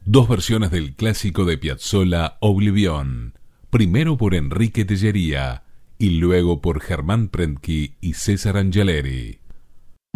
Dos versiones del clásico de Piazzolla, Oblivion, primero por Enrique Tellería y luego por Germán Prentke y César Angeleri.